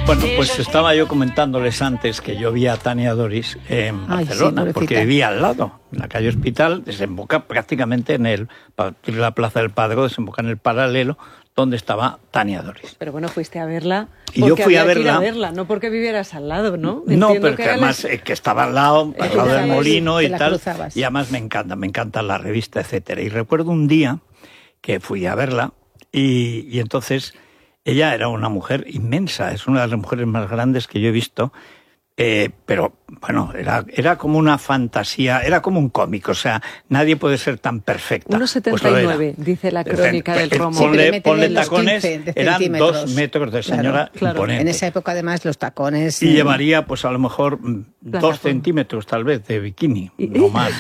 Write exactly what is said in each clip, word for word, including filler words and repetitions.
Bueno, pues estaba yo comentándoles antes que yo vi a Tania Doris en Ay, Barcelona, sí, porque vivía al lado, en la calle Hospital, desemboca prácticamente en el, partir de la Plaza del Padre, desemboca en el paralelo donde estaba Tania Doris. Pero bueno, fuiste a verla y yo fui a verla, que ir a verla, no porque vivieras al lado, ¿no? Me no, pero que, que además les... que estaba al lado, al lado del molino y tal, cruzabas. Y además me encanta, me encanta la revista, etcétera. Y recuerdo un día que fui a verla y, y entonces ella era una mujer inmensa, es una de las mujeres más grandes que yo he visto, eh, pero bueno, era, era como una fantasía, era como un cómic, o sea, nadie puede ser tan perfecta. uno setenta y nueve, pues dice la crónica del Romo. Ponle, sí, ponle tacones, eran dos metros de señora, claro, imponente. Claro. En esa época además los tacones... Y eh... llevaría pues a lo mejor Plata, dos centímetros tal vez de bikini, no más.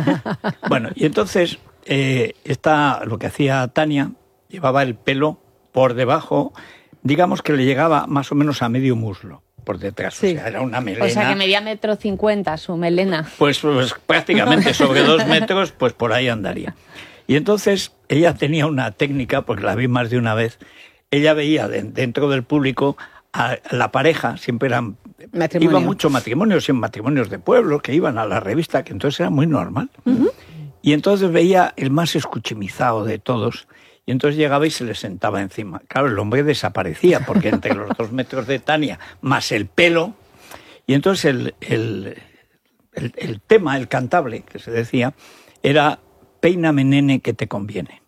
Bueno, y entonces, eh, esta, lo que hacía Tania, llevaba el pelo por debajo, digamos que le llegaba más o menos a medio muslo por detrás, sí. O sea, era una melena. O sea, que medía metro cincuenta su melena. Pues, pues prácticamente sobre dos metros, pues por ahí andaría. Y entonces ella tenía una técnica, porque la vi más de una vez, ella veía de, dentro del público a la pareja, siempre eran... Matrimonio. Iba mucho matrimonios, en matrimonios de pueblo, que iban a la revista, que entonces era muy normal. Uh-huh. Y entonces veía el más escuchimizado de todos. Y entonces llegaba y se le sentaba encima. Claro, el hombre desaparecía, porque entre los dos metros de Tania, más el pelo... Y entonces el, el, el, el tema, el cantable, que se decía, era peíname, nene, que te conviene.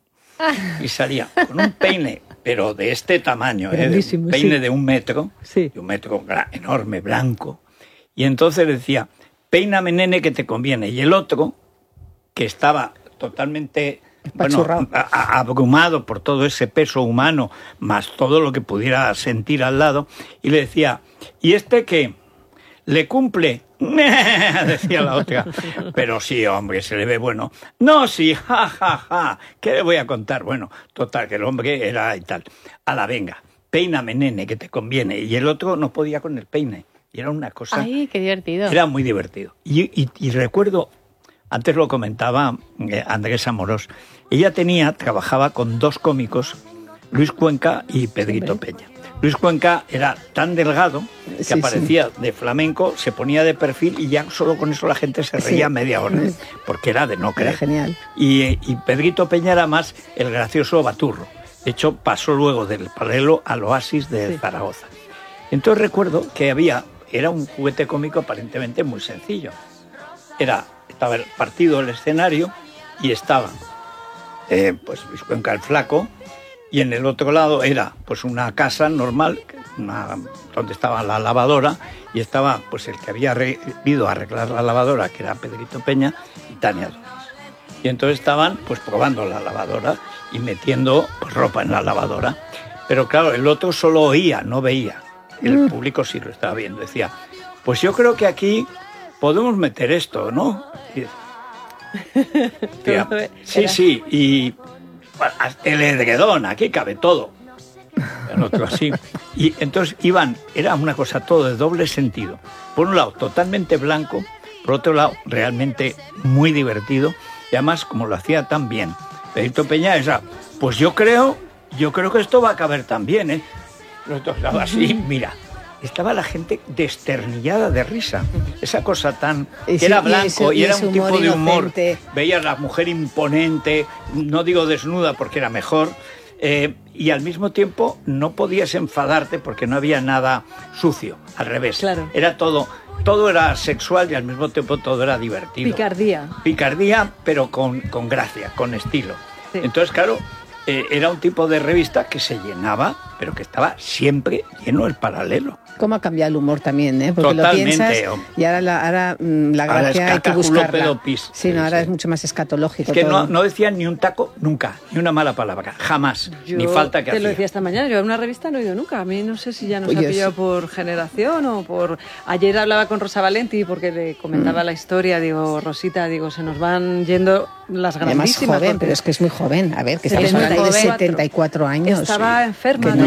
Y salía con un peine, pero de este tamaño, ¿eh? De un peine sí. de un metro, sí. de un metro enorme, blanco. Y entonces decía, peíname, nene, que te conviene. Y el otro, que estaba totalmente... Bueno, a, abrumado por todo ese peso humano, más todo lo que pudiera sentir al lado, y le decía, ¿y este qué? ¿Le cumple? Decía la otra. Pero sí, hombre, se le ve bueno. No, sí, ja, ja, ja. ¿Qué le voy a contar? Bueno, total, que el hombre era y tal. A la venga, peíname, nene, que te conviene. Y el otro no podía con el peine. Y era una cosa... ¡Ay, qué divertido! Era muy divertido. Y, y, y recuerdo... Antes lo comentaba eh, Andrés Amorós. Ella tenía, trabajaba con dos cómicos, Luis Cuenca y Pedrito Peña. Luis Cuenca era tan delgado que sí, aparecía sí. de flamenco, se ponía de perfil y ya solo con eso la gente se reía sí. media hora, porque era de no creer. Era genial. Y, y Pedrito Peña era más el gracioso baturro. De hecho, pasó luego del paralelo al Oasis de sí. Zaragoza. Entonces recuerdo que había, era un juguete cómico aparentemente muy sencillo. Era... Estaba partido el escenario y estaba eh, pues Luis Cuenca el Flaco, y en el otro lado era pues una casa normal, una, donde estaba la lavadora, y estaba pues el que había ido a arreglar la lavadora, que era Pedrito Peña, y Tania Doris. Y entonces estaban pues probando la lavadora y metiendo pues, ropa en la lavadora. Pero claro, el otro solo oía, no veía. El mm. público sí lo estaba viendo. Decía, pues yo creo que aquí... podemos meter esto, ¿no? Tía, sí, sí, y bueno, el edredón, aquí cabe todo. El otro así. Y entonces iban, era una cosa todo de doble sentido. Por un lado, totalmente blanco, por otro lado, realmente muy divertido, y además, como lo hacía tan bien, Pedrito Peña, esa, pues yo creo, yo creo que esto va a caber también, ¿eh? Los dos lados así, mira. Estaba la gente desternillada de risa. Esa cosa tan... que sí, era blanco y, eso, y, y era un tipo de humor. Inocente. Veías a la mujer imponente, no digo desnuda porque era mejor, eh, y al mismo tiempo no podías enfadarte porque no había nada sucio, al revés. Claro. Era todo... Todo era sexual y al mismo tiempo todo era divertido. Picardía. Picardía, pero con, con gracia, con estilo. Sí. Entonces, claro... Eh, era un tipo de revista que se llenaba, pero que estaba siempre lleno el paralelo. ¿Cómo ha cambiado el humor también, eh? Porque totalmente, lo piensas y ahora la, ahora, la gracia ahora hay que buscarla. Pis, sí, no, ahora sí. es mucho más escatológico. Es que todo. no, no decían ni un taco nunca, ni una mala palabra, jamás, yo ni falta que te hacía. Te lo decía esta mañana, yo a una revista no he ido nunca. A mí no sé si ya nos Oye, ha pillado sí. por generación o por... Ayer hablaba con Rosa Valenti porque le comentaba mm. la historia, digo, Rosita, digo, se nos van yendo las grandísimas. Además joven, pero es que es muy joven. A ver, que estamos hablando de setenta y cuatro años. Estaba sí. enferma. Muy ¿no?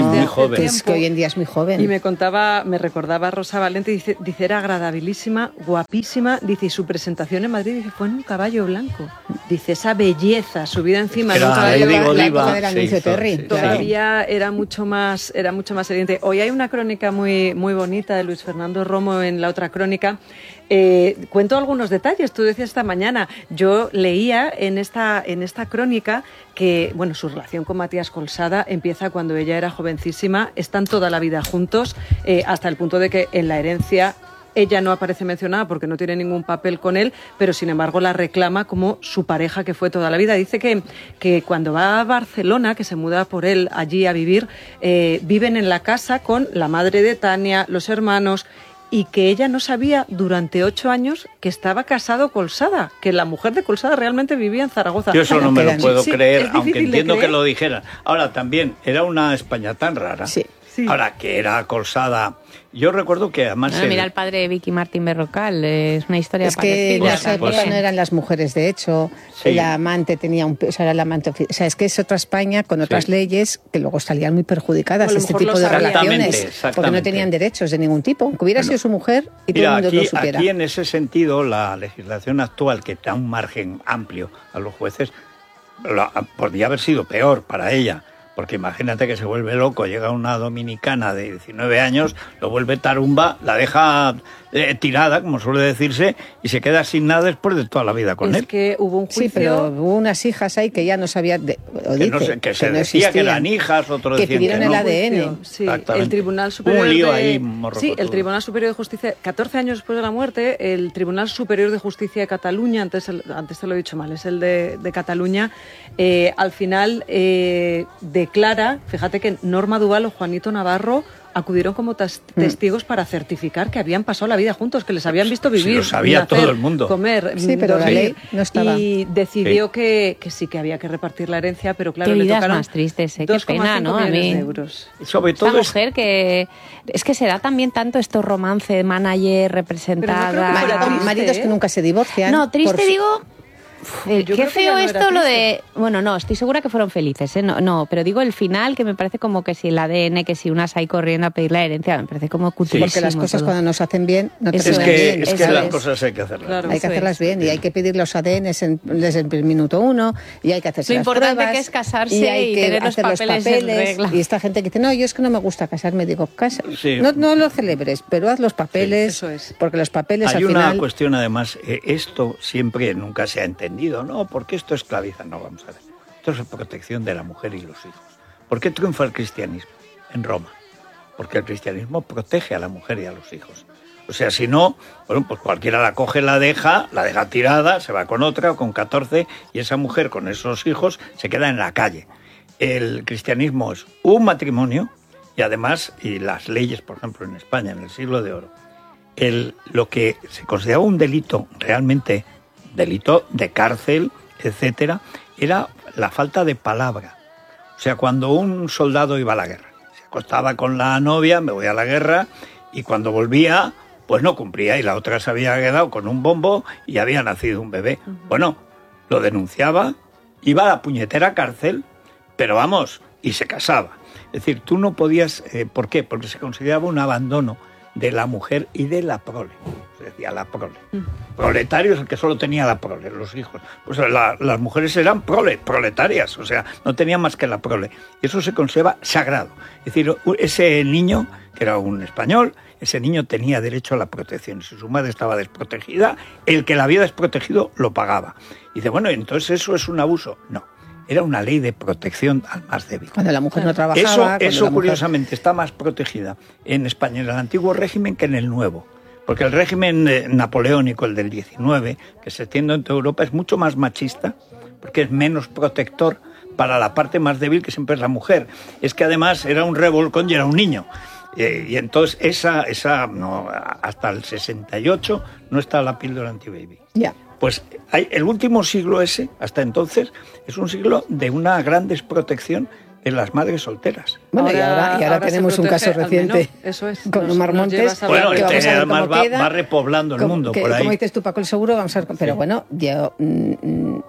muy joven. Es que hoy en día es muy joven. Y me contaba, me recordaba Rosa Valente, dice, dice era agradabilísima, guapísima, dice, y su presentación en Madrid, dice, fue en un caballo blanco. Dice, esa belleza subida encima de un caballo blanco. La época del anuncio Terry. Todavía era mucho más, era mucho más evidente. Hoy hay una crónica muy, muy bonita de Luis Fernando Romo en la otra crónica. Eh, cuento algunos detalles. Tú decías esta mañana, yo leía en esta, en esta crónica que, bueno, su relación con Matías Colsada empieza cuando ella era jovencísima, están toda la vida juntos, eh, hasta el punto de que en la herencia ella no aparece mencionada porque no tiene ningún papel con él, pero sin embargo la reclama como su pareja que fue toda la vida. Dice que, que cuando va a Barcelona, que se muda por él allí a vivir, eh, viven en la casa con la madre de Tania, los hermanos, y que ella no sabía durante ocho años que estaba casado Colsada, que la mujer de Colsada realmente vivía en Zaragoza. Yo eso no me lo puedo sí, creer, aunque entiendo creer. que lo dijeran. Ahora también, era una España tan rara. Sí. Sí. Ahora, que era Colsada. Yo recuerdo que además... Ah, el... Mira el padre de Vicky Martín Berrocal, es una historia Es que en parecida. esa época pues, no eran las mujeres, de hecho, sí. el amante tenía un... O sea, era el amante, o sea, es que es otra España con otras sí. leyes que luego salían muy perjudicadas Bueno, este a lo mejor tipo de lo sabían. relaciones, Exactamente, exactamente. porque no tenían derechos de ningún tipo, aunque hubiera Bueno, sido su mujer y Mira, todo el mundo aquí, lo supiera. aquí en ese sentido, la legislación actual, que da un margen amplio a los jueces, la, podría haber sido peor para ella. Porque imagínate que se vuelve loco, llega una dominicana de diecinueve años, lo vuelve tarumba, la deja eh, tirada, como suele decirse, y se queda sin nada después de toda la vida con es él. que hubo un juicio... Sí, pero hubo unas hijas ahí que ya no sabían... De, o Que, dice, no sé, que se no decía que existían, eran hijas, otros que decían pidieron que el no. A D N. Sí, Exactamente. el Tribunal Superior Un lío de... ahí Sí, morrocotudo. el Tribunal Superior de Justicia, catorce años después de la muerte, el Tribunal Superior de Justicia de Cataluña, antes, antes te lo he dicho mal, es el de, de Cataluña, eh, al final eh, declara, fíjate que Norma Duval o Juanito Navarro acudieron como tes- testigos para certificar que habían pasado la vida juntos, que les habían visto vivir, Sí, lo sabía nacer, todo el mundo. comer, Sí, pero la dormir, ley no estaba. y decidió Sí. que, que sí que había que repartir la herencia, pero claro, Qué le vidas tocaron más tristes, ¿eh? Qué dos coma cinco pena, ¿no? A millones mí- de euros. Sobre Esta todo es- mujer que... Es que se da también tanto estos romances, manager, representada... Pero no creo que fuera Mari- triste, maridos ¿eh? que nunca se divorcian. No, triste por su- digo... Eh, Yo qué creo que ya feo no era esto lo triste. de... Bueno, no, estoy segura que fueron felices, ¿eh? No, no, pero digo el final, que me parece como que si el A D N, que si unas ahí corriendo a pedir la herencia, me parece como cutísimo. Porque las cosas todo. cuando nos hacen bien no te Eso es salen que, bien. es que eso las es. cosas hay que hacerlas. Claro. Hay que Eso hacerlas es. bien y hay que pedir los A D Ns en- desde el minuto uno y hay que hacerse Lo las importante pruebas que es casarse y, hay y que tener los hacer papeles en regla. Y esta gente que dice, no, yo es que no me gusta casarme, digo, casa. Sí. No, no lo celebres, pero haz los papeles, Sí, eso es. porque los papeles Hay al una final... cuestión además, eh, esto siempre nunca se ha entendido, ¿no? Porque esto esclaviza, no, vamos a ver. Esto es protección de la mujer y los hijos. ¿Por qué triunfa el cristianismo en Roma? Porque el cristianismo protege a la mujer y a los hijos. O sea, si no, bueno, pues cualquiera la coge, la deja, la deja tirada, se va con otra o con catorce y esa mujer con esos hijos se queda en la calle. El cristianismo es un matrimonio y además, y las leyes, por ejemplo, en España, en el siglo de oro, el, lo que se consideraba un delito realmente, delito de cárcel, etcétera, era la falta de palabra. O sea, cuando un soldado iba a la guerra, se acostaba con la novia, me voy a la guerra, y cuando volvía, pues no cumplía, y la otra se había quedado con un bombo y había nacido un bebé. Uh-huh. Bueno, lo denunciaba, iba a la puñetera cárcel, pero vamos, y se casaba. Es decir, tú no podías... Eh, ¿Por qué? Porque se consideraba un abandono de la mujer y de la prole. Se decía la prole. Mm. Proletario es el que solo tenía la prole, los hijos. Pues la, las mujeres eran prole, proletarias, o sea, no tenían más que la prole. Y eso se conserva sagrado. Es decir, ese niño, que era un español, ese niño tenía derecho a la protección. Si su madre estaba desprotegida, el que la había desprotegido lo pagaba. Y dice, bueno, entonces eso es un abuso. No. Era una ley de protección al más débil. Cuando la mujer no trabajaba... Eso, eso mujer... curiosamente, está más protegida en España, en el antiguo régimen, que en el nuevo. Porque el régimen eh, napoleónico, el del diecinueve, que se extiende en toda Europa, es mucho más machista, porque es menos protector para la parte más débil, que siempre es la mujer. Es que además era un revolcón y era un niño. Eh, y entonces esa, esa no, hasta el sesenta y ocho no está la píldora antibaby. Ya. Pues hay, el último siglo ese, hasta entonces, es un siglo de una gran desprotección de las madres solteras. Bueno, ahora, y ahora, y ahora, ahora tenemos un caso reciente eso es, con Omar Montes. Bueno, que vamos este a ver además cómo va, queda. va repoblando el como, mundo que, por ahí. Como dices tú, Paco, el seguro, vamos a ver. Pero sí. bueno, yo... Mm,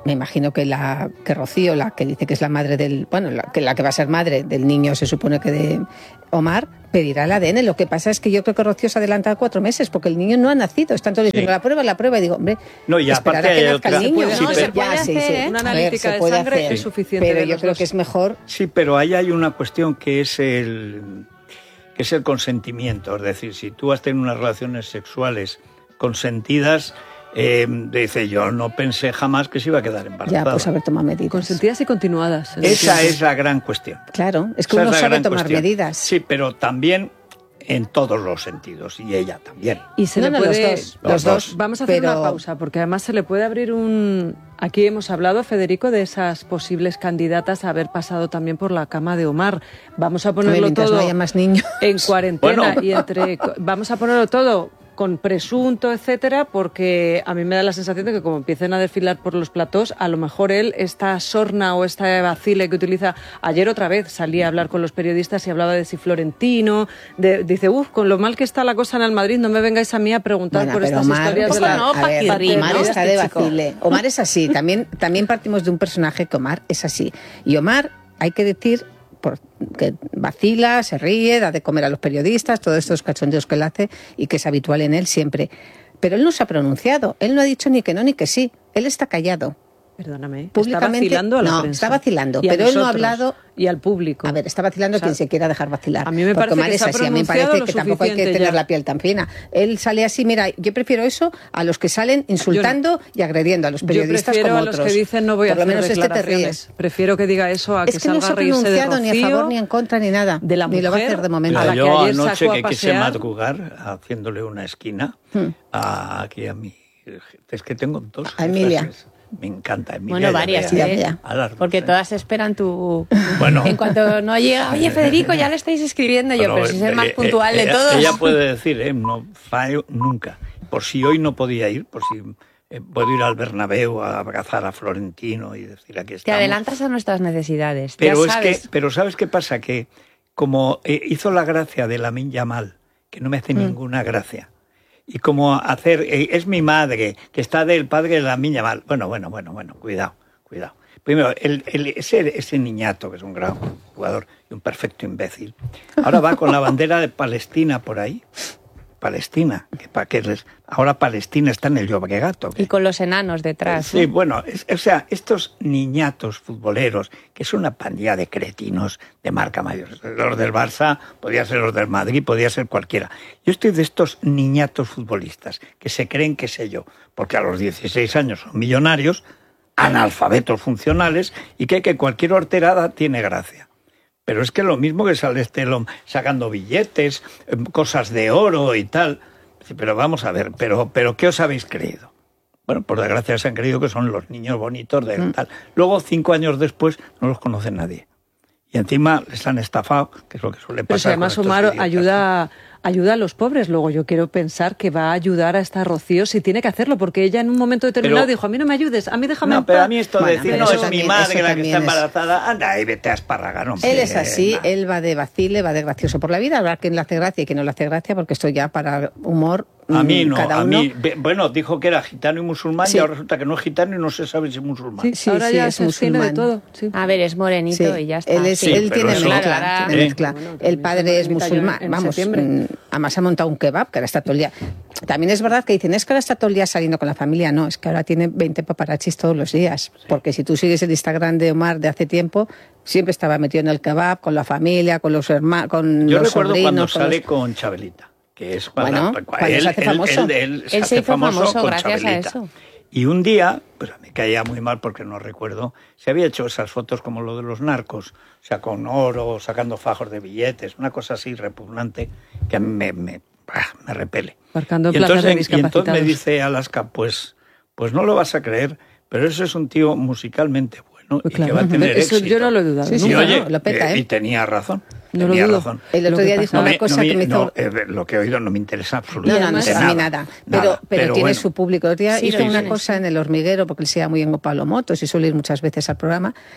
me imagino que la que Rocío, la que dice que es la madre del, bueno, la que, la que va a ser madre del niño, se supone que de Omar, pedirá el A D N. Lo que pasa es que yo creo que Rocío se ha adelantado cuatro meses, porque el niño no ha nacido. Están todos diciendo sí. la prueba, la prueba, y digo, hombre, no, y esperar aparte a que hay nazca otra... el niño. Sí, no, pero... se puede ya, hacer, sí, sí. ¿eh? Una A ver, analítica se de puede sangre hacer, es suficiente. pero de yo los creo dos. que es mejor... Sí, pero ahí hay una cuestión que es el que es el consentimiento. Es decir, si tú has tenido unas relaciones sexuales consentidas, eh, dice, yo no pensé jamás que se iba a quedar embarazada. Ya, pues haber tomado medidas. Consentidas y continuadas. Esa es la gran cuestión. Claro, es que Esa uno es la sabe gran tomar cuestión. medidas. Sí, pero también en todos los sentidos, y ella también. Y se No, le no, puede... los dos, los los dos. Vamos a hacer pero... una pausa, porque además se le puede abrir un... Aquí hemos hablado, Federico, de esas posibles candidatas a haber pasado también por la cama de Omar. Vamos a ponerlo Mientras todo no haya más niños. en cuarentena Bueno. y entre... Vamos a ponerlo todo con presunto, etcétera, porque a mí me da la sensación de que como empiecen a desfilar por los platós, a lo mejor él, esta sorna o esta vacile que utiliza... Ayer otra vez salía a hablar con los periodistas y hablaba de si Florentino, de, dice, uff, con lo mal que está la cosa en el Madrid, no me vengáis a mí a preguntar Bueno, por pero estas Omar historias de está, la... no, a ver, paquirrín, Omar ¿no? está de Este chico. vacile. Omar es así. También, también partimos de un personaje que Omar es así. Y Omar, hay que decir... Por, que vacila, se ríe, da de comer a los periodistas, todos estos cachondeos que él hace y que es habitual en él siempre. Pero él no se ha pronunciado, él no ha dicho ni que no ni que sí, él está callado. Perdóname, Públicamente, está vacilando a la no, prensa. está vacilando, Y a pero él no ha nosotros, hablado... Y al público. A ver, está vacilando O sea, quien se quiera dejar vacilar. a mí me porque parece Omar que es se ha así, a mí me pronunciado parece lo que tampoco hay que suficiente tener ya. la piel tan fina. Él sale así, mira, yo prefiero eso a los que salen insultando y agrediendo a los periodistas Yo prefiero como a los otros. que dicen no voy a Por lo hacer menos este te declaraciones. ríes. Prefiero que diga eso a que, Es que no salga se a ha reírse de pronunciado ni a Rocío, favor ni en contra ni nada. de la ni lo va a mujer, hacer de momento. a la Mira, que yo ayer anoche sacó a que quise pasear. madrugar haciéndole una esquina Hmm. a, aquí a mí. Es que tengo dos. A Emilia. jefas. Me encanta Emilia. Bueno, y a varias, Bea. ya, ¿eh? ya. A las dos, Porque ¿eh? todas esperan tu... Bueno. En cuanto no llega, oye, Federico, ya lo estáis escribiendo. Yo, pero si es el más eh, puntual eh, de ella, todos. Ella puede decir, eh, no fallo nunca. Por si hoy no podía ir, por si eh, puedo ir al Bernabéu a abrazar a Florentino y decir aquí Te estamos. adelantas a nuestras necesidades. Pero ya es sabes. que, pero ¿sabes qué pasa? Que como eh, hizo la gracia de Lamine Yamal, que no me hace Mm. ninguna gracia, y como hacer, eh, es mi madre, que está del padre de Lamine Yamal. Bueno, bueno, bueno, bueno, cuidado, cuidado. Primero, el, el, ese, ese niñato, que es un gran jugador y un perfecto imbécil, ahora va con la bandera de Palestina por ahí. Palestina, que para que les, ahora Palestina está en el Llobregat. Y con los enanos detrás. Sí, ¿no? bueno, es, o sea, estos niñatos futboleros, que es una pandilla de cretinos de marca mayor. Los del Barça, podía ser los del Madrid, podía ser cualquiera. Yo estoy de estos niñatos futbolistas que se creen que sé yo, porque a los dieciséis años son millonarios, analfabetos funcionales, y que, que cualquier horterada tiene gracia. Pero es que lo mismo que sale este sacando billetes, cosas de oro y tal. Pero vamos a ver, pero, pero ¿qué os habéis creído? Bueno, por desgracia se han creído que son los niños bonitos de Mm. tal. Luego, cinco años después, no los conoce nadie. Y encima les han estafado, que es lo que suele Pero si pasar. además con estos Omar idiotas. ayuda, ayuda a los pobres. Luego yo quiero pensar que va a ayudar a esta Rocío si tiene que hacerlo, porque ella en un momento determinado Pero- dijo, a mí no me ayudes, a mí déjame en No, pero paz. a mí esto de Bueno, decir, pero no, eso es también- mi madre eso la que está también es- embarazada, anda y vete a esparragar, hombre. Él es así, Nah. él va de vacile, va de gracioso por la vida. Habrá quien le hace gracia y quien no le hace gracia, porque esto ya para humor. A mí mm, no, cada a uno. mí, ve- bueno, dijo que era gitano y musulmán, Sí. y ahora resulta que no es gitano y no se sabe si es musulmán. Sí, Sí, ahora sí, ya es se abstiene de musulmán. todo. Sí. A ver, es morenito Sí, y ya está. Él, es, Sí, él pero tiene eso- mezcla, Claro, ahora- tiene ¿Eh? mezcla. Bueno, El también padre se es me invita yo musulmán, en vamos, septiembre. mm, además ha montado un kebab, que ahora está todo el día. También es verdad que dicen, es que ahora está todo el día saliendo con la familia. No, es que ahora tiene veinte paparachis todos los días. Porque si tú sigues el Instagram de Omar de hace tiempo, siempre estaba metido en el kebab, con la familia, con los hermanos, con Yo los recuerdo sobrinos. cuando con sale los- con Chabelita, que es Bueno, cuando se hace famoso. Él, él se Él hace se hizo famoso con gracias a Chabelita. eso. Y un día, pues me caía muy mal porque no recuerdo, se había hecho esas fotos como lo de los narcos, o sea, con oro, sacando fajos de billetes, una cosa así repugnante que a mí me, me, bah, me repele. Marcando Y plazas de entonces, y entonces me discapacitados. dice Alaska, pues, pues no lo vas a creer, pero ese es un tío musicalmente bueno Pues y claro, que va a tener eso éxito. yo no lo he dudado Sí, sí, Y nunca. no, oye, lo peta, eh, ¿eh? y tenía razón. No lo tenía dudo. razón. El Lo otro que día pasa- dijo No una me- cosa no me- que me hizo... no, eh, lo que he oído no me interesa No, absolutamente no, no, además- a mí nada. Pero, Nada, pero, pero tiene bueno. su público. El otro día Sí, hizo lo una tiene, cosa sí. en El Hormiguero, porque él se llama muy bien con Pablo Motos y suele ir muchas veces al programa.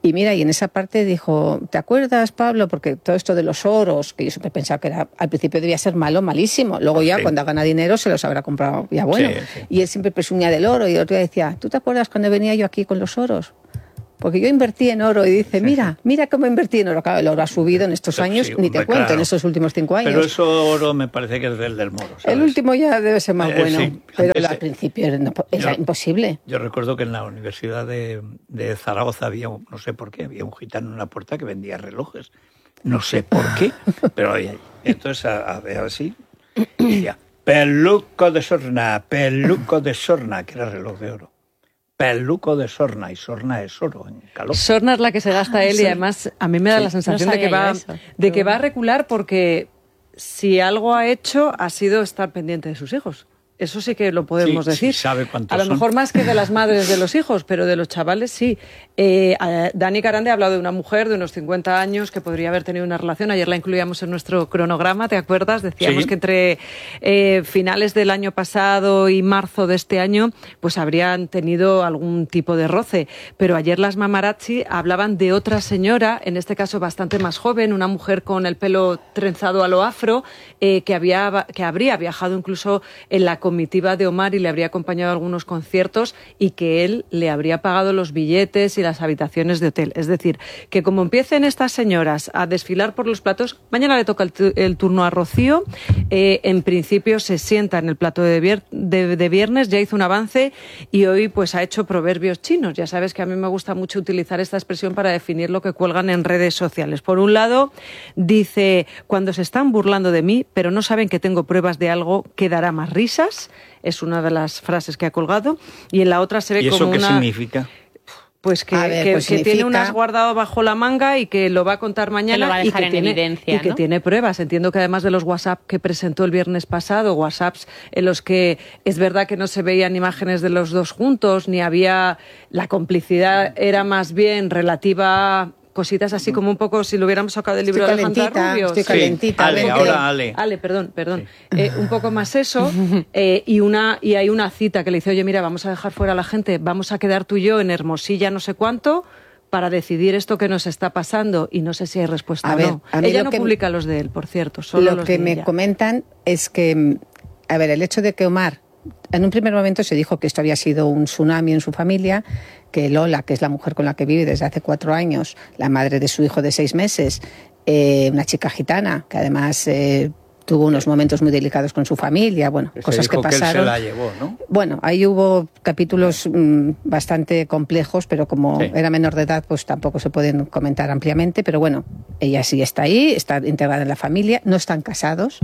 Y mira, y en esa parte dijo, ¿te acuerdas, Pablo? Porque todo esto de los oros, que yo siempre pensaba que era, al principio debía ser malo, malísimo. Luego ya, sí, cuando gana dinero, se los habrá comprado ya bueno. Sí, sí. Y él siempre presumía del oro. Y el otro día decía, ¿tú te acuerdas cuando venía yo aquí con los oros? Porque yo invertí en oro. Y dice, mira, mira cómo invertí en oro. Claro, el oro ha subido en estos años, sí, ni te cuento, claro, en estos últimos cinco años. Pero eso oro me parece que es del del Moro, ¿sabes? El último ya debe ser más eh, bueno, sí, pero ese, al principio era, no, era yo, imposible. Yo recuerdo que en la Universidad de, de Zaragoza había, un, no sé por qué, había un gitano en una puerta que vendía relojes. No sé por qué, pero ahí, entonces a, a ver así, decía, peluco de sorna, peluco de sorna, que era reloj de oro. Peluco de sorna, y sorna es oro en calor. Sorna es la que se gasta él, sí, y además a mí me da sí, la sensación no de, que va, de que va a recular porque si algo ha hecho ha sido estar pendiente de sus hijos. Eso sí que lo podemos sí, decir. Sí, sabe cuántos a lo son. mejor más que de las madres de los hijos, pero de los chavales sí. Eh, Dani Carande ha hablado de una mujer de unos cincuenta años que podría haber tenido una relación. Ayer la incluíamos en nuestro cronograma, ¿te acuerdas? Decíamos sí. que entre eh, finales del año pasado y marzo de este año pues habrían tenido algún tipo de roce. Pero ayer las Mamarazzi hablaban de otra señora, en este caso bastante más joven, una mujer con el pelo trenzado a lo afro, eh, que, había, que habría viajado incluso en la comitiva de Omar y le habría acompañado a algunos conciertos y que él le habría pagado los billetes y las habitaciones de hotel. Es decir, que como empiecen estas señoras a desfilar por los platos, mañana le toca el, el turno a Rocío, eh, en principio se sienta en el plato de, vier de, de viernes, ya hizo un avance y hoy pues ha hecho proverbios chinos. Ya sabes que a mí me gusta mucho utilizar esta expresión para definir lo que cuelgan en redes sociales. Por un lado, dice, cuando se están burlando de mí, pero no saben que tengo pruebas de algo que dará más risas. Es una de las frases que ha colgado. Y en la otra se ve ¿Y eso como qué una... significa? Pues que, ver, que, pues que significa... tiene unas guardado bajo la manga y que lo va a contar mañana. Que lo va a dejar y que en tiene, evidencia, y que ¿no? tiene pruebas. Entiendo que además de los WhatsApp que presentó el viernes pasado, WhatsApps en los que es verdad que no se veían imágenes de los dos juntos, ni había... La complicidad era más bien relativa a cositas así como un poco si lo hubiéramos sacado del libro de Alejandra Rubio. Estoy calentita. Sí. Ale, ahora Ale. Ale, perdón, perdón. Sí. Eh, un poco más eso eh, y una y hay una cita que le dice, oye, mira, vamos a dejar fuera a la gente, vamos a quedar tú y yo en Hermosilla no sé cuánto para decidir esto que nos está pasando y no sé si hay respuesta a o ver, no. a mí ella lo no que, publica los de él, por cierto, solo lo los que de me ella. comentan es que, a ver, el hecho de que Omar, en un primer momento se dijo que esto había sido un tsunami en su familia, que Lola, que es la mujer con la que vive desde hace cuatro años, la madre de su hijo de seis meses, eh, una chica gitana, que además eh, tuvo unos momentos muy delicados con su familia, bueno, Ese cosas que dijo pasaron. Que él se la llevó, ¿no? Bueno, ahí hubo capítulos mmm, bastante complejos, pero como sí. era menor de edad, pues tampoco se pueden comentar ampliamente, pero bueno, ella sí está ahí, está integrada en la familia, no están casados,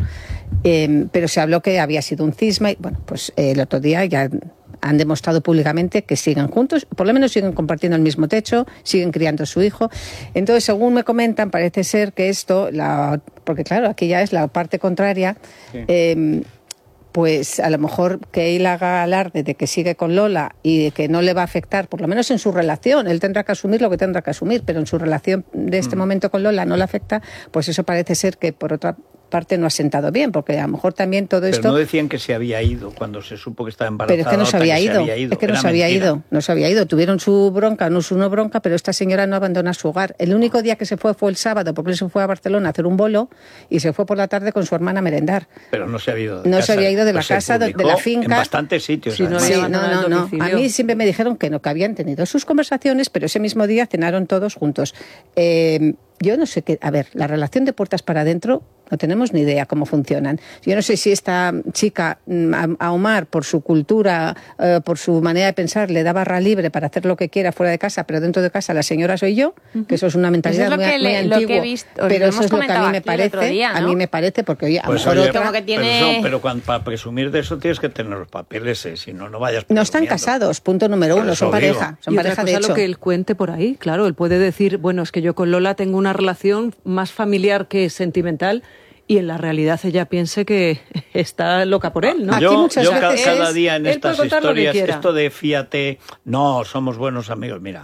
eh, pero se habló que había sido un cisma y bueno, pues eh, el otro día ya han demostrado públicamente que siguen juntos, por lo menos siguen compartiendo el mismo techo, siguen criando a su hijo. Entonces, según me comentan, parece ser que esto, la, porque claro, aquí ya es la parte contraria, sí. eh, pues a lo mejor que él haga alarde de que sigue con Lola y de que no le va a afectar, por lo menos en su relación, él tendrá que asumir lo que tendrá que asumir, pero en su relación de este mm. momento con Lola no le afecta, pues eso parece ser que por otra parte no ha sentado bien, porque a lo mejor también todo pero esto... Pero no decían que se había ido cuando se supo que estaba embarazada. Pero es que no se había, ido. se había ido, es que no Era se había mentira. ido, no se había ido. Tuvieron su bronca, no su no bronca, pero esta señora no abandona su hogar. El único día que se fue fue el sábado, porque él se fue a Barcelona a hacer un bolo y se fue por la tarde con su hermana a merendar. Pero no se había ido de No casa. se había ido de la pues casa, de la finca. En bastantes sitios. Sí, no, sí, no, no, no. A mí siempre me dijeron que no, que habían tenido sus conversaciones, pero ese mismo día cenaron todos juntos. Eh, yo no sé qué... A ver, la relación de puertas para adentro... No tenemos ni idea cómo funcionan. Yo no sé si esta chica a Omar, por su cultura, eh, por su manera de pensar, le da barra libre para hacer lo que quiera fuera de casa, pero dentro de casa la señora soy yo, uh-huh. que eso es una mentalidad eso es muy, muy antigua. Pero eso es lo que a mí me parece, día, ¿no? a mí me parece, porque oye, a pues lo mejor oye, otra... como que tiene... Pero, no, pero cuando, para presumir de eso tienes que tener los papeles, eh, si no, no vayas No están casados, punto número uno, son pareja. Digo. Son y pareja otra cosa de hecho. Lo que él cuente por ahí, claro, él puede decir, bueno, es que yo con Lola tengo una relación más familiar que sentimental, y en la realidad ella piense que está loca por él, ¿no? Yo, Aquí muchas yo veces cada día en él estas puede contar lo que historias, quiera. esto de fíate, no, somos buenos amigos, mira,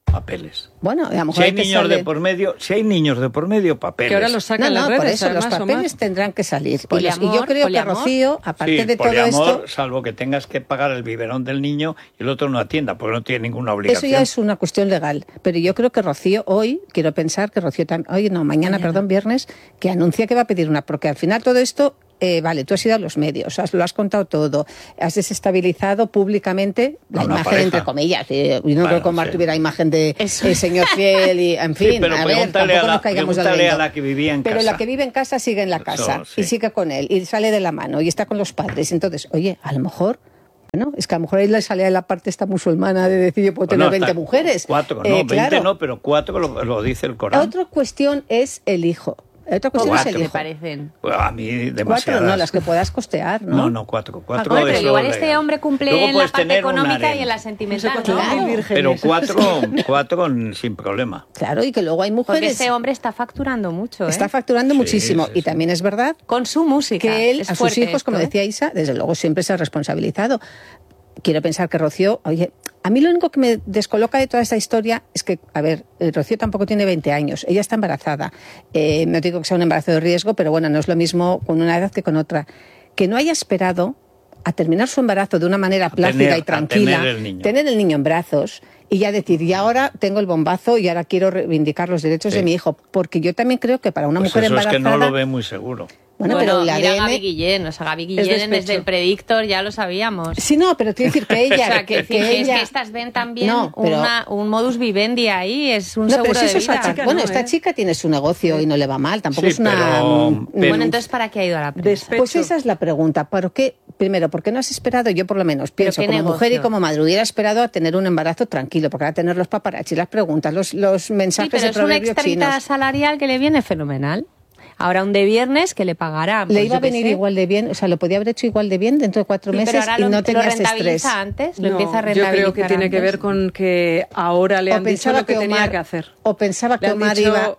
papeles. Bueno, a lo mejor Si hay hay que niños sale... de por medio, si hay niños de por medio, papeles. Que ahora los sacan No, las no, por redes, eso los además, papeles Omar. tendrán que salir. Y, los- y Poliamor, yo creo poliamor. que Rocío, aparte Sí, de todo poliamor, esto, salvo que tengas que pagar el biberón del niño y el otro no atienda, porque no tiene ninguna eso obligación. ya es una cuestión legal. Pero yo creo que Rocío hoy, quiero pensar que Rocío también, hoy no, mañana, Mañana. perdón, viernes, que anuncia que va a pedir una, porque al final todo esto, eh, vale, tú has ido a los medios, has- lo has contado todo, has desestabilizado públicamente la A una imagen, pareja. entre comillas. eh, Yo no Bueno, creo que Omar sí. tuviera imagen de Eso. el señor fiel y, en fin, Sí, pero a ver, pregúntale tampoco a la- nos caigamos del pregúntale a velo. la que vivía en Pero casa. la que vive en casa sigue en la casa Eso, sí. y sigue con él y sale de la mano y está con los padres. Entonces, oye, a lo mejor... Bueno, es que a lo mejor ahí le sale a la parte esta musulmana de decir yo puedo Bueno, tener veinte está- mujeres. Cuatro, no, Eh, veinte claro. no, pero cuatro lo, lo dice el Corán. Otra cuestión es el hijo. Otra cuestión Cuatro. es el me hijo. parecen. Pues a mí Cuatro, demasiadas. no, las que puedas costear, ¿no? No, no, cuatro. Cuatro Bueno, pero es igual lo este legal. hombre cumple Luego en la puedes parte tener un económica harem. y en la No sé sentimental. cuántos Claro. mil vírgenes. Pero cuatro, cuatro con- sin problema. Claro, y que luego hay Porque mujeres. ese hombre está facturando mucho, ¿eh? Está facturando Sí, muchísimo. sí, y sí. también es verdad Con su música. que él, Es a sus fuerte hijos, como esto, ¿eh? decía Isa, desde luego siempre se ha responsabilizado. Quiero pensar que Rocío, oye, a mí lo único que me descoloca de toda esta historia es que, a ver, eh, Rocío tampoco tiene veinte años, ella está embarazada. Eh, no digo que sea un embarazo de riesgo, pero bueno, no es lo mismo con una edad que con otra. Que no haya esperado a terminar su embarazo de una manera plácida tener- y a tranquila, tener el niño. tener el niño en brazos y ya decir, y ahora tengo el bombazo y ahora quiero reivindicar los derechos Sí. de mi hijo. Porque yo también creo que para una Pues mujer eso embarazada... es que no lo ve muy seguro. Bueno, Bueno, pero el mira a A D N... Gaby Guillén, o sea, Gaby Es Guillén despecho. desde el Predictor ya lo sabíamos. Sí, no, pero quiero decir que ella... o sea, que, que, decir que ella... es que estas ven también No, pero- una- un modus vivendi ahí, es un No, seguro pero si de eso es vida. una chica. Chica, Bueno, no, esta ¿eh? chica tiene su negocio y no le va mal, tampoco Sí, es una... pero- mm, pero- Bueno, entonces, ¿para qué ha ido a la prensa? Despecho. Pues esa es la pregunta. ¿Por qué? Primero, ¿por qué no has esperado? Yo por lo menos pienso qué como negocio? mujer y como madre hubiera esperado a tener un embarazo tranquilo, porque ahora tener los paparazzi, las preguntas, los, los Sí, mensajes pero de es una proverbios extrita chinos. salarial que le viene fenomenal. Ahora un de viernes que le pagará. Le pues, iba a yo qué venir sé. igual de bien, o sea, lo podía haber hecho igual de bien dentro de cuatro Sí, meses pero ahora y lo, no lo tenías rentabiliza estrés. antes, lo No, empieza a yo rentabilizar creo que tiene que antes. ver con que ahora le O han dicho pensaba lo que, que tenía Omar, que hacer. o pensaba que Le han Omar dicho- iba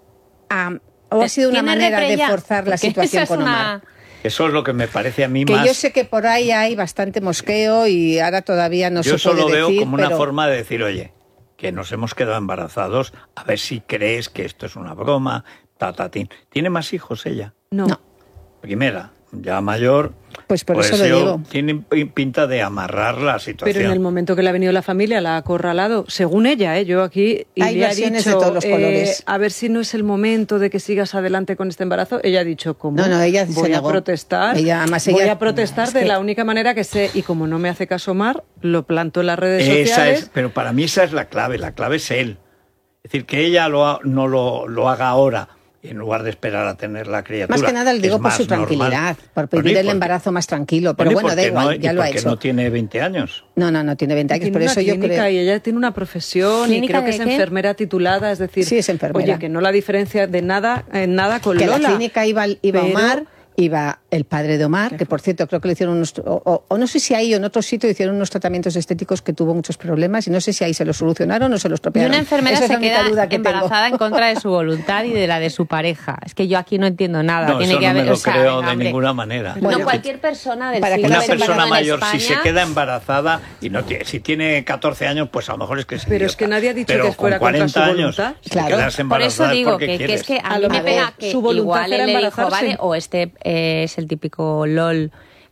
a... O ha sido una ¿Tiene manera de repreya? forzar la Porque situación esa es con Omar. una- Eso es lo que me parece a mí Que más. yo sé que por ahí hay bastante mosqueo y ahora todavía no Yo se puede solo veo decir, como una pero- forma de decir, oye, que nos hemos quedado embarazados, a ver si crees que esto es una broma, tatatín. ¿Tiene más hijos ella? No. No. Primera, ya mayor. Pues por eso lo yo- digo. Tiene pi- pinta de amarrar la situación. Pero en el momento que le ha venido la familia, la ha acorralado, según ella, ¿eh? Yo aquí y Hay le ha versiones dicho, de todos los eh, colores. a ver si no es el momento de que sigas adelante con este embarazo. Ella ha dicho, ¿cómo? No, no, ella se voy a negó. protestar. Ella, además, voy ella- a protestar es de que- la única manera que sé. Y como no me hace caso Omar, lo planto en las redes Esa sociales. es, pero para mí esa es la clave, la clave es él. Es decir, que ella lo ha- no lo, lo haga ahora, en lugar de esperar a tener la criatura. Más que nada le que digo es por más su tranquilidad, normal. por Bueno, pedir y el porque- embarazo más tranquilo. Pero y bueno, da porque igual, no- ya y lo ha porque hecho. no tiene veinte años. No, no, no tiene veinte años, Tiene por una eso yo clínica creo... y ella tiene una profesión y ¿Clínica creo que de es qué? enfermera titulada, es decir, Sí, es enfermera. oye, que no la diferencia de nada en nada con que a Lola. la clínica iba, iba Pero- Omar, iba el padre de Omar, que por cierto creo que le hicieron unos, o, o- o no sé si ahí o en otro sitio hicieron unos tratamientos estéticos que tuvo muchos problemas y no sé si ahí se los solucionaron o se los Y tropearon. una enfermera Esa es se la única queda duda que embarazada tengo. en contra de su voluntad y de la de su pareja. Es que yo aquí no entiendo nada. No, Tiene eso que no haber, me lo o sea, creo venga, de hombre. ninguna manera. Bueno, no, cualquier persona del para que siglo Una no se veintiuno persona en mayor, si España- se queda embarazada y no tiene, si tiene catorce años, pues a lo mejor es que es Pero es idiota. que nadie ha dicho Pero que fuera con contra cuarenta su años, voluntad. si Claro. te quedas Por embarazada eso es digo porque que, que quieres. es que a, A mí lo me mejor pega que su voluntad igual era él le dijo, embarazarse. vale, o este eh, es el típico LOL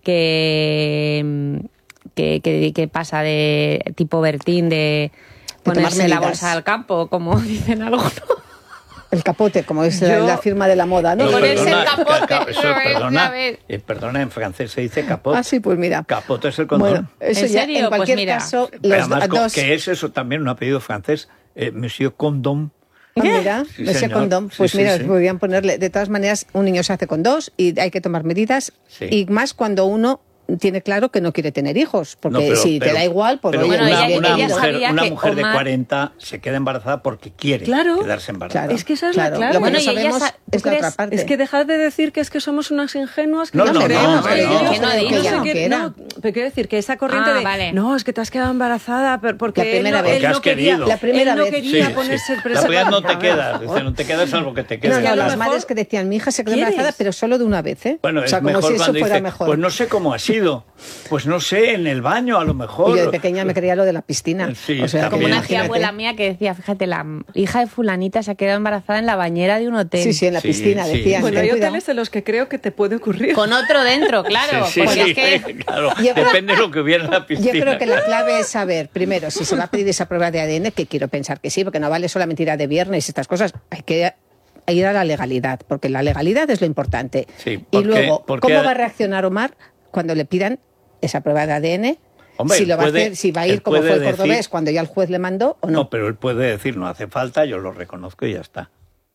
que, que, que, que pasa de tipo Bertín de tomar ponerse la medidas. bolsa al campo, como dicen algunos. El capote, como es la, Yo- la firma de la moda, ¿no? No, ponerse perdona, el capote, ca- ca- eso, una vez, perdona, una vez. eh, perdona, en francés se dice capot. Ah, sí, pues mira. Capot es el condón. Bueno, eso ¿En ya, serio? en Pues cualquier mira. caso, Pero los además, co- dos... que es eso también un apellido francés, eh, Monsieur Condom. Ah, mira, Sí, ese señor. condón, Sí, pues sí, mira, sí. podrían ponerle, de todas maneras, un niño se hace con dos y hay que tomar medidas, Sí. y más cuando uno tiene claro que no quiere tener hijos, porque No, pero- si pero- te da igual, pues pero oye, Bueno, una, ella- una ella mujer, sabía una que mujer de Omar- cuarenta se queda embarazada porque quiere Claro. quedarse embarazada. Es que esa es la Claro, clave. lo que Bueno, no y ella sabemos sa- ¿tú es la crees? otra parte. Es que dejad de decir que es que somos unas ingenuas que No, no, no, queremos. no, que no, yo- no. Que no que diga. yo sé Que que- quiera. no, pero quiero decir que esa corriente Ah, de vale. no, es que te has quedado embarazada pero porque La primera él no, vez. él Porque no has quería, querido. La primera él no vez. quería Sí, ponerse sí. el La preservativo. verdad no te A ver, quedas, por dice, favor. no te quedas algo que te No, quedes. no, que a lo las mejor madres que decían, mi hija se quedó ¿quieres? embarazada, pero solo de una vez, ¿eh? Bueno, o sea, es como mejor si eso cuando fuera dice, mejor. pues no sé cómo ha sido. sido? Pues no sé, en el baño a lo mejor. Y yo de pequeña me creía lo de la piscina. Sí, o sea, también. Como una imagínate. tía abuela mía que decía, fíjate, la hija de fulanita se ha quedado embarazada en la bañera de un hotel. Sí, sí, en la Sí, piscina, sí. decían. Bueno, ten hay cuidado. hoteles en los que creo que te puede ocurrir. Con otro dentro, claro. Sí, sí, porque sí, es que claro. Yo creo- Depende de lo que hubiera en la piscina. Yo creo que la clave es saber, primero, si se va a pedir esa prueba de A D N, que quiero pensar que sí, porque no vale solamente ir a de viernes y estas cosas, hay que ir a la legalidad, porque la legalidad es lo importante. Sí, y porque- luego, porque- ¿cómo va a reaccionar Omar cuando le pidan esa prueba de A D N? Hombre, si lo va puede- a hacer, si va a él ir como puede fue el decir- cordobés cuando ya el juez le mandó o no. No, pero él puede decir, no hace falta, yo lo reconozco y ya está.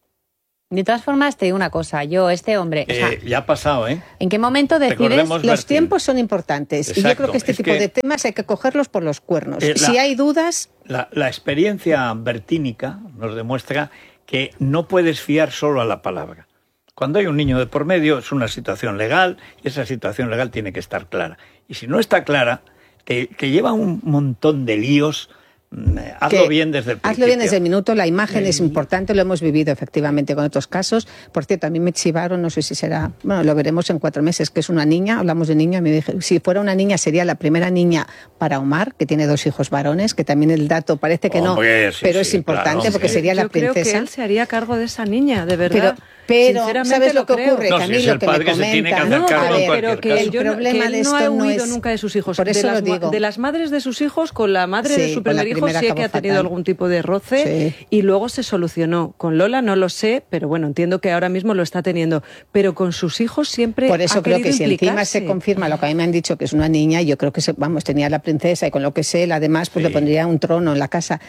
de todas formas te digo una cosa, yo, este hombre, o sea, Eh, ya ha pasado, ¿eh? ¿en qué momento decides? Recordemos- Los Bertín. tiempos son importantes y yo Exacto, creo que este es tipo que- de temas hay que cogerlos por los cuernos. Eh, la- Si hay dudas, La, la experiencia bertínica nos demuestra que no puedes fiar solo a la palabra. Cuando hay un niño de por medio es una situación legal y esa situación legal tiene que estar clara. Y si no está clara, te, te lleva un montón de líos. mm, Hazlo que bien desde el principio. Hazlo bien desde el minuto, la imagen es importante, lo hemos vivido efectivamente con otros casos. Por cierto, a mí me chivaron, no sé si será, bueno, lo veremos en cuatro meses, que es una niña, hablamos de niña, me dije, si fuera una niña sería la primera niña para Omar, que tiene dos hijos varones, que también el dato parece que Hombre, no, sí, pero sí, es importante claro, porque sí. sería la Yo creo princesa. que él se haría cargo de esa niña, de verdad. Pero, pero Sinceramente ¿sabes lo que creo. ocurre? No, que a si mí es lo el que padre me que se tiene que comentan- hacer No, cargo a en ver, cualquier pero que, caso. el yo no- problema que él de no ha esto no huido es- nunca de sus hijos. por eso de, lo las, mu- digo. de las madres de sus hijos, con la madre Sí, de su con la primer hijo primera sí que acabó ha tenido fatal. algún tipo de roce Sí. y luego se solucionó. Con Lola no lo sé, pero bueno, entiendo que ahora mismo lo está teniendo. Pero con sus hijos siempre Por eso ha creo querido que si encima se implicarse. confirma lo que a mí me han dicho que es una niña, yo creo que se, vamos, tenía la princesa y con lo que sé, él además pues Sí. le pondría un trono en la casa.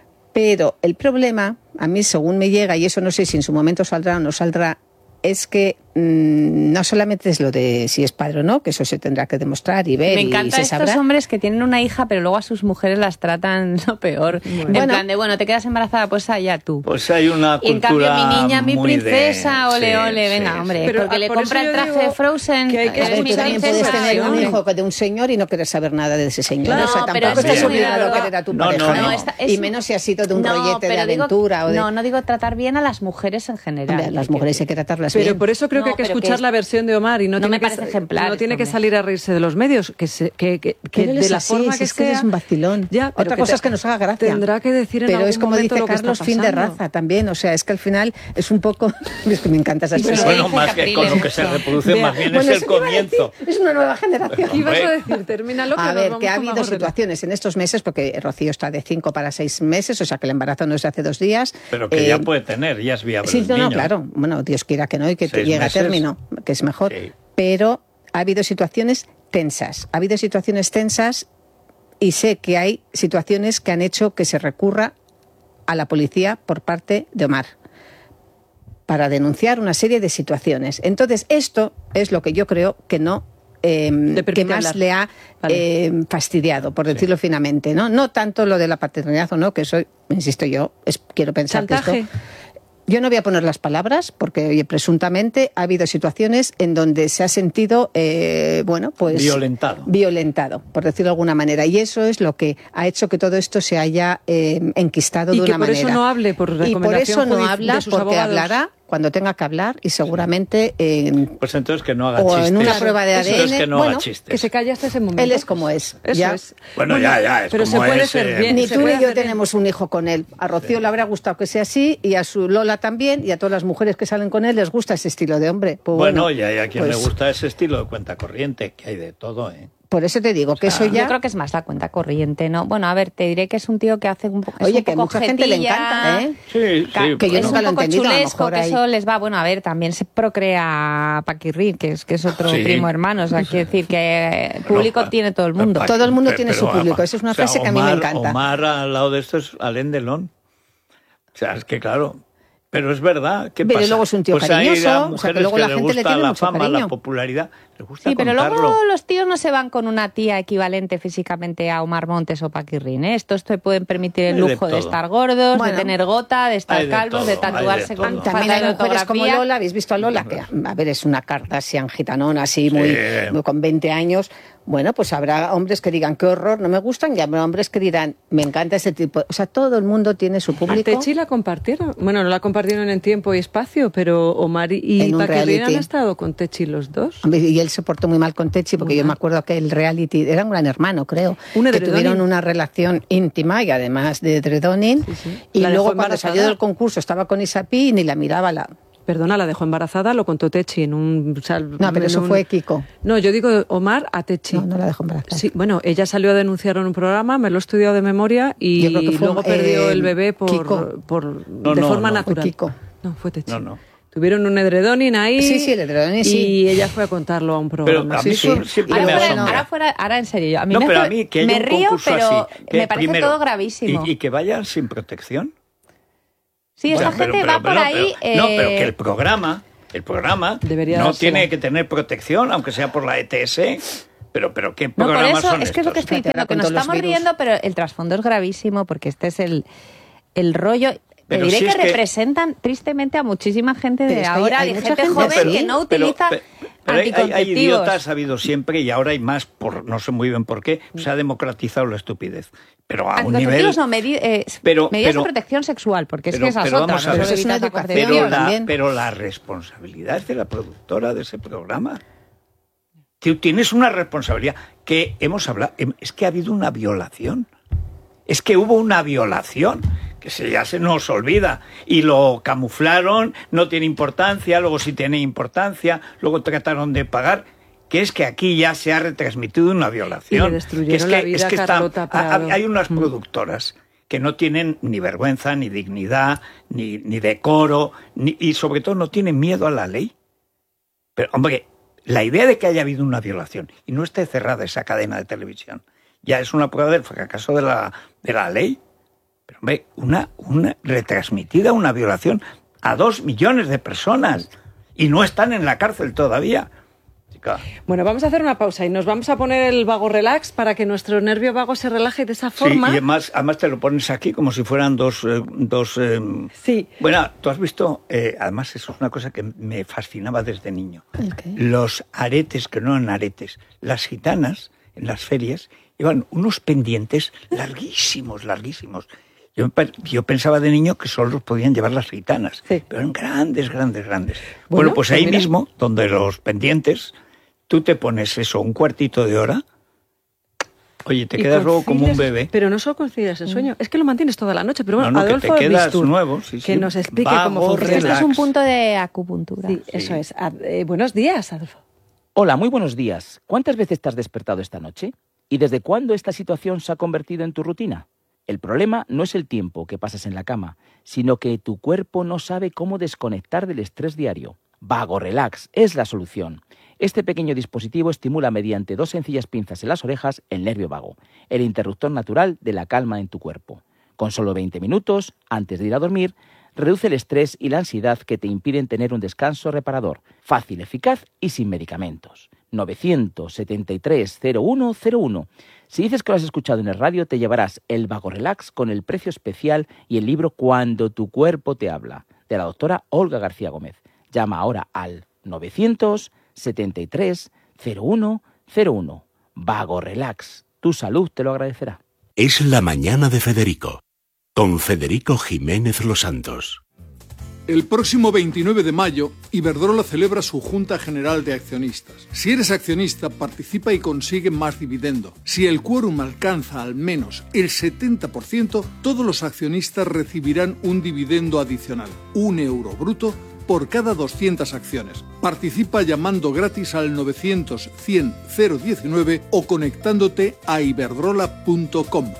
Pero el problema, a mí según me llega, y eso no sé si en su momento saldrá o no saldrá, es que mmm, no solamente es lo de si es padre o no, que eso se tendrá que demostrar y ver Me y encanta se estos sabrá. hombres que tienen una hija, pero luego a sus mujeres las tratan lo peor. En Bueno. plan de, bueno, te quedas embarazada, pues allá tú. Pues hay una Y en cultura cambio, mi niña, mi muy de- princesa, ole, sí, ole, sí, venga, sí. hombre, Pero, porque ah, le por compra eso el yo traje digo de Frozen. que hay que A eres ver, mi tú también puedes princesa, tener un hombre. hijo de un señor y no querer saber nada de ese señor. Claro, o sea, pero tampoco eso estás es muy obligado a verdad. querer a tu No, pareja. no, ¿no? no. esta- es- Y menos si ha sido de un No, rollete de pero digo- aventura. o de... No, no digo tratar bien a las mujeres en general. Hombre, a las mujeres hay que tratarlas Pero bien. por eso creo No, que hay que pero que escuchar es- la versión de Omar y no, no tiene me que, parece ejemplar no este tiene que hombre. salir a reírse de los medios, que, se- que, que, que Pero él de es la así, forma si que es que sea. eres un vacilón. Ya, pero Otra que cosa te- es que nos haga gracia. Tendrá que decir en Pero algún es como momento dice lo que está Carlos, fin de pasando. raza también. O sea, es que al final es un poco... Es que me encanta esa Pero expresión. Bueno, dice más que con lo Capriles que se mucho. reproduce, Vea, más bien Bueno, es el eso te iba a decir, comienzo. es una nueva generación. ¿Qué ibas a Hombre. decir? Termínalo, que A nos ver, vamos que ha con habido Mago Reloj. situaciones en estos meses, porque Rocío está de cinco para seis meses, o sea que el embarazo no es de hace dos días. Pero que Eh, ya puede tener, ya es viable Sí, el no, no, niño. claro. Bueno, Dios quiera que no y que te Seis llegue meses. a término, que es mejor. Sí. Pero ha habido situaciones tensas. Ha habido situaciones tensas y sé que hay situaciones que han hecho que se recurra a la policía por parte de Omar para denunciar una serie de situaciones. Entonces, esto es lo que yo creo que no eh, Le permite que más hablar. le ha Vale. eh, fastidiado, por decirlo finamente, ¿no? No tanto lo de la paternidad o no, que eso, insisto yo, es, quiero pensar que Chantaje. esto... Yo no voy a poner las palabras porque, oye, presuntamente ha habido situaciones en donde se ha sentido, eh, bueno, pues... Violentado. Violentado, por decirlo de alguna manera. Y eso es lo que ha hecho que todo esto se haya eh, enquistado Y de que una por manera. eso no hable, por Y por recomendación eso no judi- habla, de sus porque abogados. hablará cuando tenga que hablar y seguramente en, Pues entonces que no haga o chistes. en una prueba de A D N. Entonces que no bueno, haga chistes. Que se calle hasta ese momento. él es como es. Eso ya. es. Bueno, ya, ya, es Pero como se puede es, ser eh, bien. Ni se tú puede ni yo hacer bien. tenemos un hijo con él. A Rocío le habrá gustado que sea así y a su Lola también y a todas las mujeres que salen con él les gusta ese estilo de hombre. Pues Bueno, bueno, y hay a quien pues le gusta ese estilo de cuenta corriente, que hay de todo, ¿eh? Por eso te digo que eso ya... Yo creo que es más la cuenta corriente, ¿no? Bueno, a ver, te diré que es un tío que hace un poco. Oye, un que a poco mucha gente le jetilla, encanta, ¿eh? Sí, ca- sí. que yo bueno. nunca es lo he un poco entendido, a lo chulesco, mejor que ahí- eso les va. Bueno, a ver, también se procrea Paquirri, que es, que es otro Sí. primo hermano. O sea, quiero decir que el público pa- tiene todo el mundo. pa- Todo el mundo pero- tiene su pero, público. ama, Esa es una o sea, frase que a mí me Omar- encanta. Omar al lado de esto es Alain Delon. O sea, es que claro... Pero es verdad, ¿qué Pero pasa? luego es un tío pues hay cariñoso, a o sea, que mujeres luego que la le gente le gusta tiene la mucho fama, cariño. la popularidad, les gusta Sí, pero contarlo. luego los tíos no se van con una tía equivalente físicamente a Omar Montes o Paquirrín, ¿eh? Estos te pueden permitir el Hay de lujo de, todo. estar gordos, Bueno, de tener gota, de estar hay de calvos, todo, de hay de tatuarse todo. con También hay falta de mujeres como ortografía. Lola, habéis visto a Lola, que a ver, es una Kardashian gitanona así, muy, Sí. muy con veinte años. Bueno, pues habrá hombres que digan qué horror, no me gustan, y habrá hombres que dirán me encanta ese tipo. O sea, todo el mundo tiene su público. A Techi la compartieron. Bueno, no la compartieron en tiempo y espacio, pero Omar y Paquirrín han estado con Techi los dos. Y él se portó muy mal con Techi, porque uh-huh. yo me acuerdo que el reality era un gran hermano, creo. Un que tuvieron una relación íntima y además de edredoning. Sí, sí. Y la luego cuando salió del concurso estaba con Isapi y ni la miraba la... Perdona, la dejó embarazada, lo contó Techi en un... O sea, no, pero eso un... fue Kiko. No, yo digo Omar a Techi. No, no la dejó embarazada. Sí, bueno, ella salió a denunciar en un programa, me lo he estudiado de memoria y fue, luego eh, perdió el bebé por, por no, de no, forma no, natural. Fue Kiko. No, fue Techi. No, no. Tuvieron un edredoning ahí. Sí, sí, el edredoning, sí. Y ella fue a contarlo a un programa. Pero a mí sí, sí. siempre ahora, me fuera, asombra. ahora, fuera, ahora en serio, a mí no, me, pero a mí que me haya un río, pero así, que me parece primero, todo gravísimo. Y, y que vayan sin protección. Sí, esa o sea, gente pero, va pero, por pero, ahí... Pero, eh... No, pero que el programa, el programa Debería no dársela. tiene que tener protección, aunque sea por la E T S. Pero, pero ¿qué No, por programas eso son es que es lo que estos? estoy diciendo, que nos estamos riendo, pero el trasfondo es gravísimo, porque este es el, el rollo... Te Pero diré si que, es que representan tristemente a muchísima gente de Pero es que ahora, hay- hay de mucha gente gente joven pero- que no pero- utiliza pero- pero hay, hay- hay anticonceptivos. idiotas, ha habido siempre, y ahora hay más, por no sé muy bien por qué, se ha democratizado la estupidez. Pero a un nivel... Anticonceptivos no, medi- eh, Pero- medidas pero- de protección sexual, porque pero- es que esa es pero otra. vamos a no ver. solo Es una evitas la educación Pero concepción. la, también. pero la responsabilidad es de la productora de ese programa. Tú tienes una responsabilidad que hemos hablado. Es que ha habido una violación. Es que hubo una violación que se, ya se nos olvida. Y lo camuflaron, no tiene importancia, luego sí tiene importancia, luego trataron de pagar. Que es que aquí ya se ha retransmitido una violación. Y le destruyeron que es que, la vida es que a está- Carlota Prado. hay unas Mm. productoras que no tienen ni vergüenza, ni dignidad, ni, ni decoro, ni, y sobre todo no tienen miedo a la ley. Pero, hombre, la idea de que haya habido una violación y no esté cerrada esa cadena de televisión ya es una prueba del fracaso de la, de la ley. Pero, hombre, una, una retransmitida una violación a dos millones de personas y no están en la cárcel todavía. Chica. Bueno, vamos a hacer una pausa y nos vamos a poner el vago relax para que nuestro nervio vago se relaje de esa forma. Sí, y además, además te lo pones aquí como si fueran dos... eh, dos eh, Sí. Bueno, tú has visto, eh, además eso es una cosa que me fascinaba desde niño. ¿El qué? Los aretes, que no eran aretes. Las gitanas, en las ferias, llevan unos pendientes larguísimos, larguísimos. Yo, yo pensaba de niño que solo los podían llevar las gitanas, sí. Pero eran grandes, grandes, grandes. Bueno, bueno pues ahí mira. mismo, donde los pendientes, tú te pones eso, un cuartito de hora, oye, te quedas luego como un bebé. Pero no solo concilias el sueño, es que lo mantienes toda la noche. Pero bueno, no, no, Adolfo que te quedas Bistur, nuevo, sí, sí. que nos explique Vago, cómo funciona. Esto es un punto de acupuntura. Sí, sí. Eso es. Eh, buenos días, Adolfo. Hola, muy buenos días. ¿Cuántas veces te has despertado esta noche? ¿Y desde cuándo esta situación se ha convertido en tu rutina? El problema no es el tiempo que pasas en la cama, sino que tu cuerpo no sabe cómo desconectar del estrés diario. Vago Relax es la solución. Este pequeño dispositivo estimula mediante dos sencillas pinzas en las orejas el nervio vago, el interruptor natural de la calma en tu cuerpo. Con solo veinte minutos, antes de ir a dormir, reduce el estrés y la ansiedad que te impiden tener un descanso reparador, fácil, eficaz y sin medicamentos. novecientos setenta y tres cero uno cero uno. Si dices que lo has escuchado en el radio, te llevarás el Vago Relax con el precio especial y el libro Cuando tu cuerpo te habla, de la doctora Olga García Gómez. Llama ahora al novecientos setenta y tres cero uno cero uno. Vago Relax. Tu salud te lo agradecerá. Es la mañana de Federico, con Federico Jiménez Los Santos. El próximo veintinueve de mayo, Iberdrola celebra su Junta General de Accionistas. Si eres accionista, participa y consigue más dividendo. Si el quórum alcanza al menos el setenta por ciento, todos los accionistas recibirán un dividendo adicional, un euro bruto, por cada doscientas acciones. Participa llamando gratis al novecientos cien cero diecinueve o conectándote a iberdrola punto com.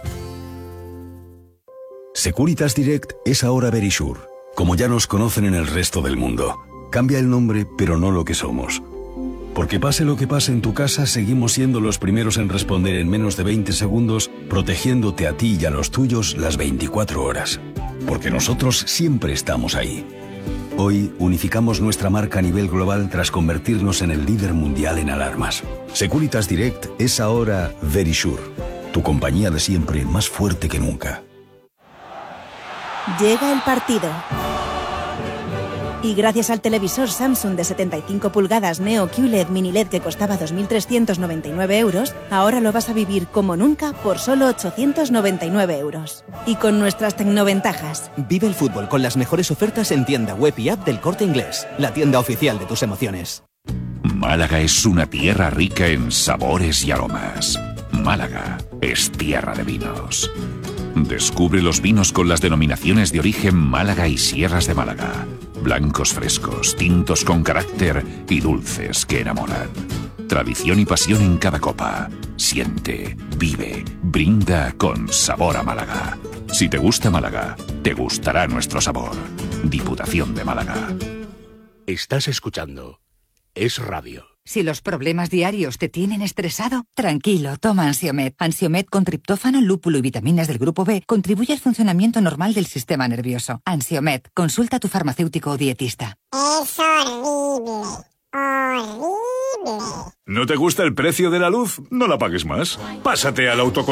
Securitas Direct es ahora Verisure, como ya nos conocen en el resto del mundo. Cambia el nombre, pero no lo que somos. Porque pase lo que pase en tu casa, seguimos siendo los primeros en responder en menos de veinte segundos, protegiéndote a ti y a los tuyos las veinticuatro horas. Porque nosotros siempre estamos ahí. Hoy unificamos nuestra marca a nivel global tras convertirnos en el líder mundial en alarmas. Securitas Direct es ahora Verisure, tu compañía de siempre más fuerte que nunca. Llega el partido. Y gracias al televisor Samsung de setenta y cinco pulgadas Neo Q L E D Mini L E D que costaba dos mil trescientos noventa y nueve euros, ahora lo vas a vivir como nunca por solo ochocientos noventa y nueve euros. Y con nuestras tecnoventajas. Vive el fútbol con las mejores ofertas en tienda web y app del Corte Inglés, la tienda oficial de tus emociones. Málaga es una tierra rica en sabores y aromas. Málaga es tierra de vinos. Descubre los vinos con las denominaciones de origen Málaga y Sierras de Málaga. Blancos frescos, tintos con carácter y dulces que enamoran. Tradición y pasión en cada copa. Siente, vive, brinda con sabor a Málaga. Si te gusta Málaga, te gustará nuestro sabor. Diputación de Málaga. Estás escuchando Es Radio. Si los problemas diarios te tienen estresado, tranquilo, toma Ansiomed. Ansiomed con triptófano, lúpulo y vitaminas del grupo B contribuye al funcionamiento normal del sistema nervioso. Ansiomed, consulta a tu farmacéutico o dietista. Es horrible, horrible. ¿No te gusta el precio de la luz? No la pagues más. Pásate al autoconsumo.